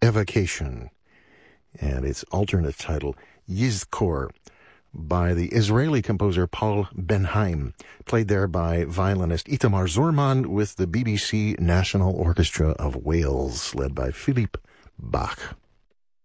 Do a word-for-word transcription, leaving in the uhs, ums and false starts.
Evocation, and its alternate title, Yizkor, by the Israeli composer Paul Ben-Haim, played there by violinist Itamar Zorman with the B B C National Orchestra of Wales, led by Philippe Bach.